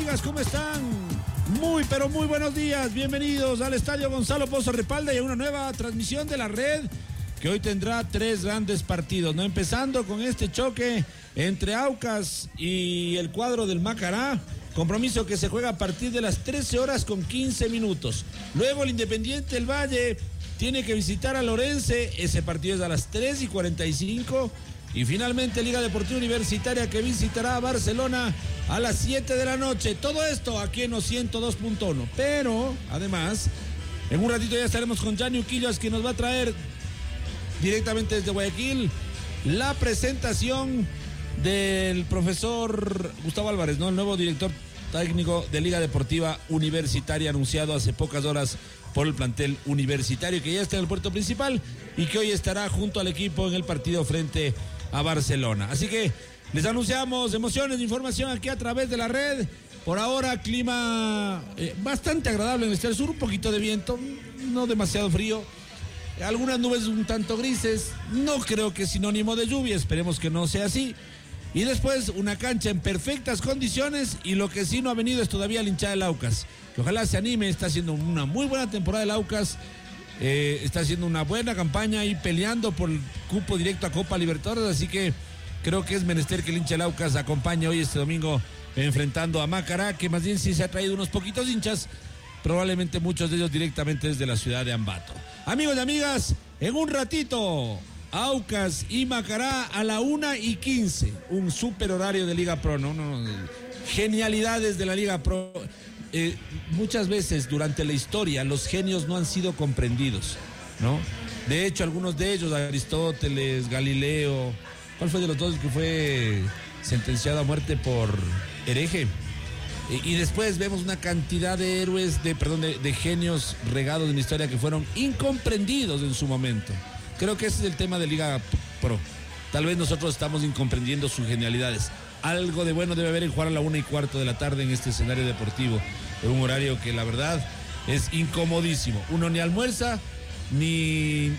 amigas, ¿cómo están? Muy, pero muy buenos días. Bienvenidos al Estadio Gonzalo Pozo Ripalda y a una nueva transmisión de la red que hoy tendrá tres grandes partidos, ¿no? Empezando con este choque entre Aucas y el cuadro del Macará. Compromiso que se juega a partir de las 13:15. Luego el Independiente del Valle tiene que visitar a Lorense. Ese partido es a las 3:45. Y finalmente Liga Deportiva Universitaria que visitará a Barcelona a las 7 de la noche. Todo esto aquí en los 102.1. Pero, además, en un ratito ya estaremos con Gianni Uquillas, que nos va a traer directamente desde Guayaquil la presentación del profesor Gustavo Álvarez, ¿no? El nuevo director técnico de Liga Deportiva Universitaria, anunciado hace pocas horas por el plantel universitario, que ya está en el puerto principal y que hoy estará junto al equipo en el partido frente a Barcelona. Así que les anunciamos emociones de información aquí a través de la red. Por ahora clima bastante agradable en el exterior sur, un poquito de viento, no demasiado frío, algunas nubes un tanto grises, no creo que es sinónimo de lluvia, esperemos que no sea así. Y después una cancha en perfectas condiciones, y lo que sí no ha venido es todavía la hinchada del Aucas, que ojalá se anime. Está haciendo una muy buena temporada el Aucas, está haciendo una buena campaña y peleando por el cupo directo a Copa Libertadores, así que creo que es menester que el hincha del Aucas acompañe hoy este domingo enfrentando a Macará, que más bien sí se ha traído unos poquitos hinchas, probablemente muchos de ellos directamente desde la ciudad de Ambato. Amigos y amigas, en un ratito Aucas y Macará a la 1:15, un super horario de Liga Pro, no, genialidades de la Liga Pro. Muchas veces durante la historia los genios no han sido comprendidos, ¿no? De hecho, algunos de ellos, Aristóteles, Galileo, ¿cuál fue de los dos que fue sentenciado a muerte por hereje? Y después vemos una cantidad de héroes, de genios regados en la historia que fueron incomprendidos en su momento. Creo que ese es el tema de Liga Pro. Tal vez nosotros estamos incomprendiendo sus genialidades. Algo de bueno debe haber en jugar a la 1:15 de la tarde en este escenario deportivo, en un horario que la verdad es incomodísimo. Uno ni almuerza, ni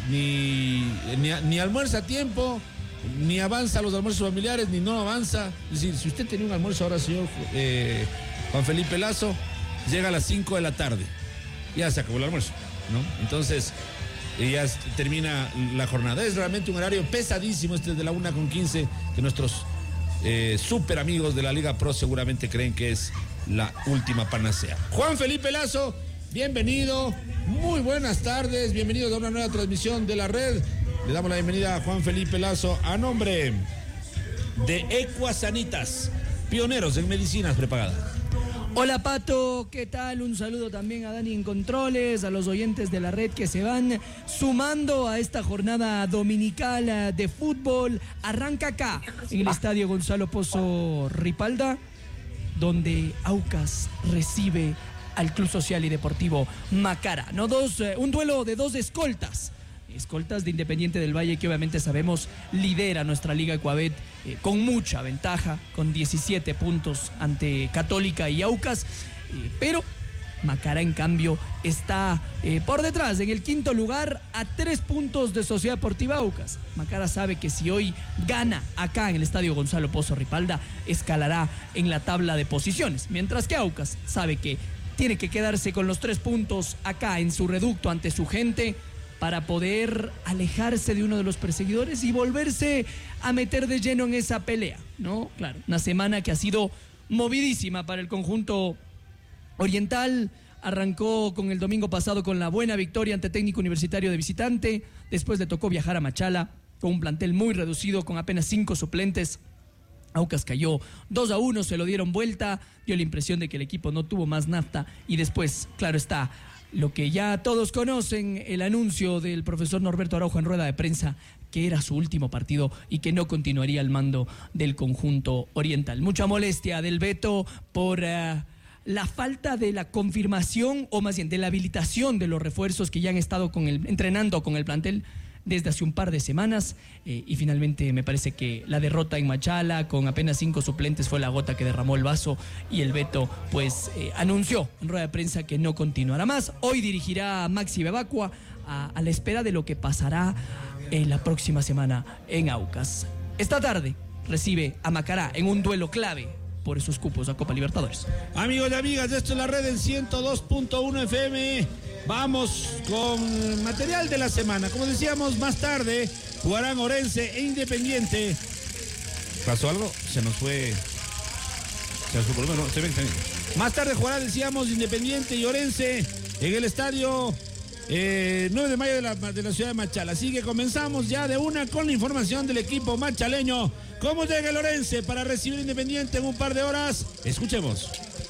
almuerza a tiempo, ni avanza a los almuerzos familiares, ni no avanza. Es decir, si usted tenía un almuerzo ahora, señor Juan Felipe Lazo, llega a las 5 de la tarde. Ya se acabó el almuerzo, ¿no? Entonces ya termina la jornada. Es realmente un horario pesadísimo este de la 1:15, que nuestros super amigos de la Liga Pro seguramente creen que es la última panacea. Juan Felipe Lazo, bienvenido, muy buenas tardes, bienvenidos a una nueva transmisión de la red. Le damos la bienvenida a Juan Felipe Lazo a nombre de Ecuasanitas, pioneros en medicinas prepagadas. Hola Pato, ¿qué tal? Un saludo también a Dani en Controles, a los oyentes de la red que se van sumando a esta jornada dominical de fútbol. Arranca acá, en el Estadio Gonzalo Pozo Ripalda, donde Aucas recibe al Club Social y Deportivo Macará. Un duelo de dos escoltas de Independiente del Valle, que obviamente sabemos lidera nuestra Liga Ecuabet con mucha ventaja, con 17 puntos ante Católica y Aucas, pero Macará en cambio está por detrás, en el quinto lugar, a 3 puntos de Sociedad Deportiva Aucas. Macará sabe que si hoy gana acá en el Estadio Gonzalo Pozo Ripalda, escalará en la tabla de posiciones, mientras que Aucas sabe que tiene que quedarse con los 3 puntos acá en su reducto ante su gente, para poder alejarse de uno de los perseguidores y volverse a meter de lleno en esa pelea, ¿no? Claro, una semana que ha sido movidísima para el conjunto oriental. Arrancó con el domingo pasado con la buena victoria ante Técnico Universitario de visitante. Después le tocó viajar a Machala con un plantel muy reducido, con apenas 5 suplentes. Aucas cayó 2-1, se lo dieron vuelta, dio la impresión de que el equipo no tuvo más nafta, y después, claro está, lo que ya todos conocen, el anuncio del profesor Norberto Araujo en rueda de prensa, que era su último partido y que no continuaría al mando del conjunto oriental. Mucha molestia del Beto por la falta de la confirmación, o más bien de la habilitación de los refuerzos que ya han estado entrenando con el plantel desde hace un par de semanas, y finalmente me parece que la derrota en Machala con apenas 5 suplentes fue la gota que derramó el vaso, y el Beto pues anunció en rueda de prensa que no continuará más. Hoy dirigirá a Maxi Bebacua a la espera de lo que pasará la próxima semana en Aucas. Esta tarde recibe a Macará en un duelo clave por esos cupos a Copa Libertadores. Amigos y amigas, esto es la red en 102.1 FM. Vamos con material de la semana. Como decíamos, más tarde jugarán Orense e Independiente. ¿Pasó algo? Se nos fue por lo menos, se ven. Más tarde jugará, decíamos, Independiente y Orense en el estadio 9 de mayo de la ciudad de Machala. Así que comenzamos ya de una con la información del equipo machaleño. ¿Cómo llega el Orense para recibir Independiente en un par de horas? Escuchemos.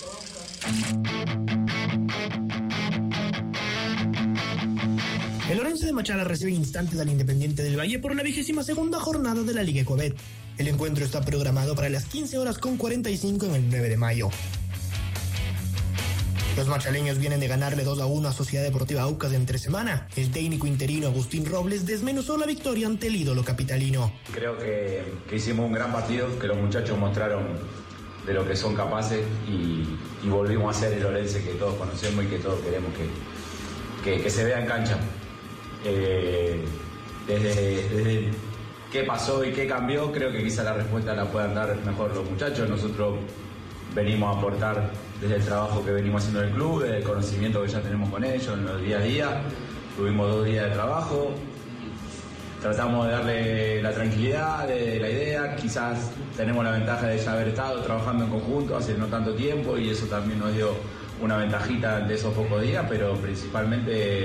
El Orense de Machala recibe instantes al Independiente del Valle por la 22ª jornada de la Liga Ecobet. El encuentro está programado para las 15:45 en el 9 de mayo. Los machaleños vienen de ganarle 2-1 a Sociedad Deportiva Aucas entre semana. El técnico interino Agustín Robles desmenuzó la victoria ante el ídolo capitalino. Creo que hicimos un gran partido, que los muchachos mostraron de lo que son capaces y volvimos a ser el Orense que todos conocemos y que todos queremos que se vea en cancha. Desde qué pasó y qué cambió, creo que quizá la respuesta la puedan dar mejor los muchachos. Nosotros venimos a aportar desde el trabajo que venimos haciendo en el club, desde el conocimiento que ya tenemos con ellos en el día a día. Tuvimos 2 días de trabajo, tratamos de darle la tranquilidad de la idea. Quizás tenemos la ventaja de ya haber estado trabajando en conjunto hace no tanto tiempo y eso también nos dio una ventajita de esos pocos días, pero principalmente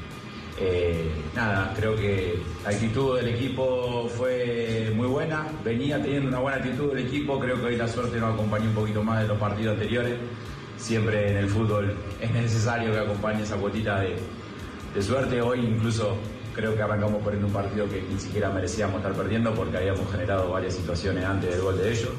creo que la actitud del equipo fue muy buena, venía teniendo una buena actitud del equipo, creo que hoy la suerte nos acompañó un poquito más de los partidos anteriores. Siempre en el fútbol es necesario que acompañe esa cuotita de suerte. Hoy incluso creo que arrancamos perdiendo un partido que ni siquiera merecíamos estar perdiendo porque habíamos generado varias situaciones antes del gol de ellos.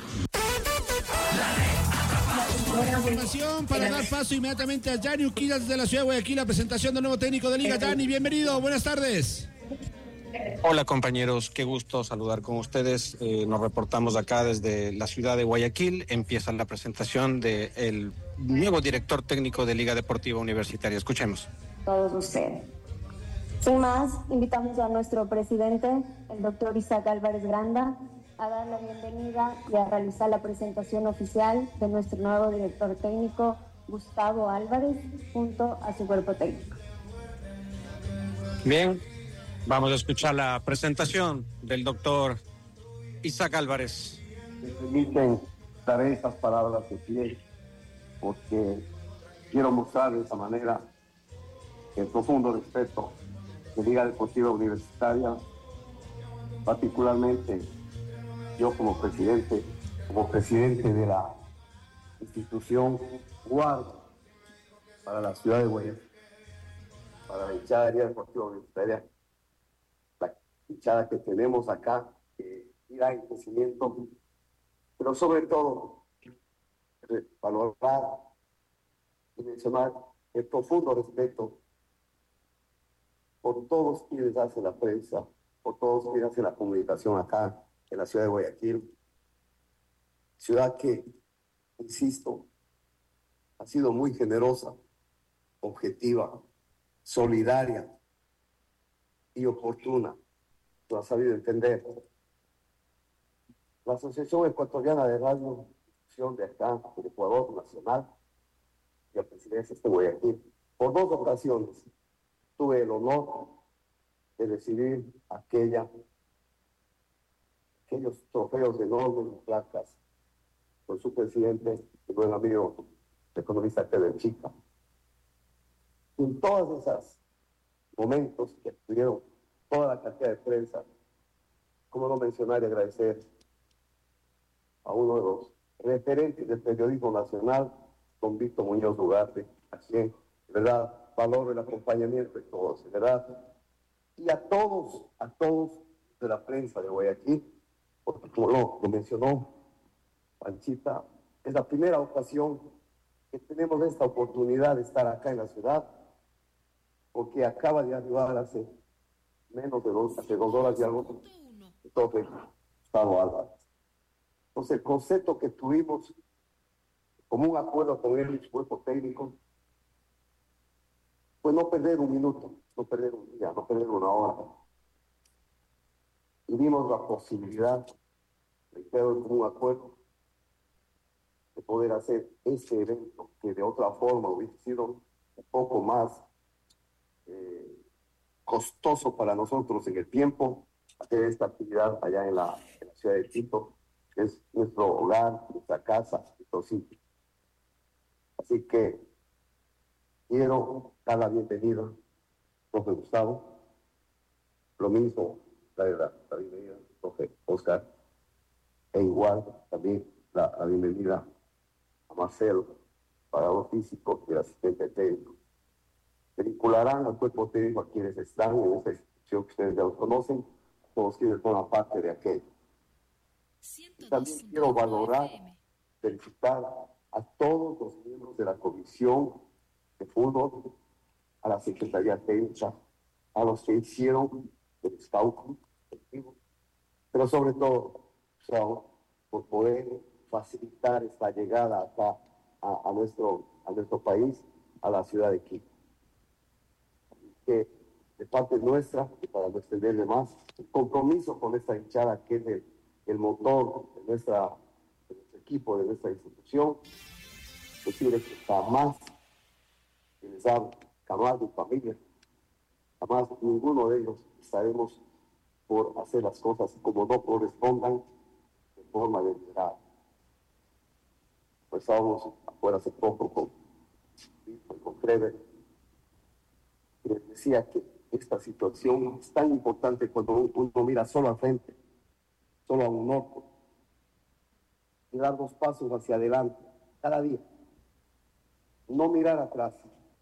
Información para dar paso inmediatamente a Gianni Urquilla desde la ciudad de Guayaquil, la presentación del nuevo técnico de Liga. Gianni, bienvenido, buenas tardes. Hola compañeros, qué gusto saludar con ustedes. Nos reportamos acá desde la ciudad de Guayaquil. Empieza la presentación del nuevo director técnico de Liga Deportiva Universitaria. Escuchemos. Todos ustedes. Sin más, invitamos a nuestro presidente, el doctor Isaac Álvarez Granda, a dar la bienvenida y a realizar la presentación oficial de nuestro nuevo director técnico, Gustavo Álvarez, junto a su cuerpo técnico. Bien, vamos a escuchar la presentación del doctor Isaac Álvarez. Me permiten dar estas palabras de pie, porque quiero mostrar de esa manera el profundo respeto de Liga Deportiva Universitaria, particularmente yo como presidente de la institución, guardo para la ciudad de Guayaquil, para la hinchada de Liga Deportiva Universitaria, la hinchada que tenemos acá, que irá en crecimiento, pero sobre todo valorar y mencionar el profundo respeto por todos quienes hacen la prensa, por todos quienes hacen la comunicación acá en la ciudad de Guayaquil, ciudad que, insisto, ha sido muy generosa, objetiva, solidaria y oportuna. Lo ha sabido entender. La Asociación Ecuatoriana de Radio de acá, del Ecuador Nacional, y la presidencia de Guayaquil, por 2 ocasiones tuve el honor de recibir aquellos trofeos enormes, placas, por su presidente, mi buen amigo, el economista Pedro Chica. En todos esos momentos que tuvieron toda la cantidad de prensa, cómo no mencionar y agradecer a uno de los referentes del periodismo nacional, don Víctor Muñoz Ugarte, a quien, de verdad, valoro el acompañamiento de todos, de verdad, y a todos de la prensa de Guayaquil, porque como lo mencionó Panchita, es la primera ocasión que tenemos esta oportunidad de estar acá en la ciudad, porque acaba de arribar hace menos de 2 horas y algo, entonces, Gustavo Álvarez. Entonces, el concepto que tuvimos como un acuerdo con él y su cuerpo técnico, pues no perder un minuto, no perder un día, no perder una hora. Y vimos la posibilidad, reitero, como un acuerdo, poder hacer este evento que de otra forma hubiese sido un poco más costoso para nosotros en el tiempo, hacer esta actividad allá en la ciudad de Quito, que es nuestro hogar, nuestra casa, nuestro sitio. Así que quiero dar la bienvenida, profe Gustavo, lo mismo la bienvenida, profe Oscar, e igual también la bienvenida a Marcelo, parador físico y el asistente técnico. Vincularán al cuerpo técnico a quienes están en esta institución que ustedes ya los conocen, todos quienes forman parte de aquello. Y también quiero valorar, felicitar a todos los miembros de la Comisión de Fútbol, a la Secretaría Técnica, a los que hicieron el scouting, pero sobre todo, por poder facilitar esta llegada acá a nuestro país, a la ciudad de Quito. Que de parte nuestra, y para no extenderle más, el compromiso con esta hinchada que es el motor de nuestro equipo, de nuestra institución, decirles que jamás, que les hablo, jamás mi familia, jamás ninguno de ellos estaremos por hacer las cosas como no correspondan de forma deliberada. Pues estábamos afuera hace poco con Freber, y les decía que esta situación es tan importante cuando uno mira solo al frente, solo a un norte, y dar 2 pasos hacia adelante cada día. No mirar atrás,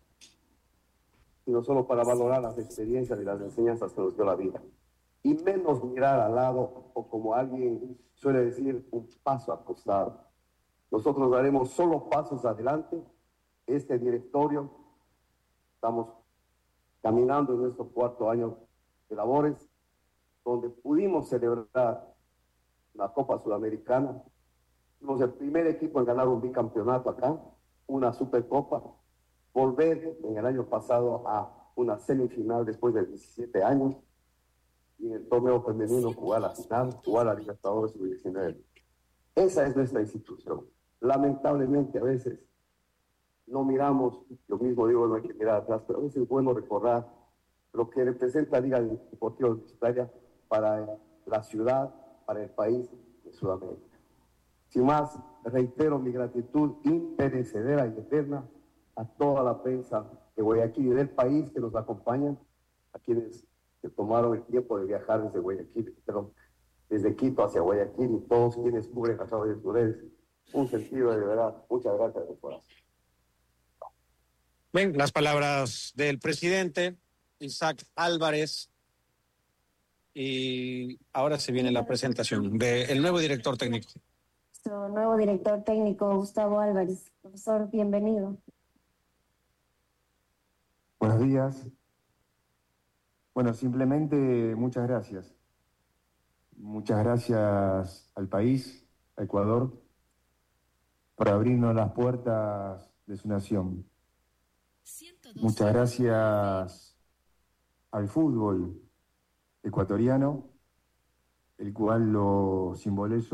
sino solo para valorar las experiencias y las enseñanzas que nos dio la vida. Y menos mirar al lado, o como alguien suele decir, un paso al costado. Nosotros daremos solo pasos adelante. Este directorio, estamos caminando en nuestro 4º año de labores, donde pudimos celebrar la Copa Sudamericana. Fuimos el primer equipo en ganar un bicampeonato acá, una Supercopa, volver en el año pasado a una semifinal después de 17 años, y en el torneo femenino jugar la final, jugar la Libertadores Sub-19. Esa es nuestra institución. Lamentablemente a veces no miramos, yo mismo digo, no hay que mirar atrás, pero a veces es bueno recordar lo que representa la Liga Deportiva Universitaria para la ciudad, para el país de Sudamérica. Sin más, reitero mi gratitud imperecedera y eterna a toda la prensa de Guayaquil y del país que nos acompañan, a quienes se tomaron el tiempo de viajar desde Guayaquil, desde Quito hacia Guayaquil, y todos quienes cubren a través de sus redes. Un sentido de verdad. Muchas gracias de corazón. Ven, las palabras del presidente Isaac Álvarez, y ahora se viene la presentación del nuevo director técnico. Nuestro nuevo director técnico, Gustavo Álvarez. Profesor, bienvenido. Buenos días. Bueno, simplemente muchas gracias. Muchas gracias al país, a Ecuador, por abrirnos las puertas de su nación. Muchas gracias al fútbol ecuatoriano, el cual lo simbolizo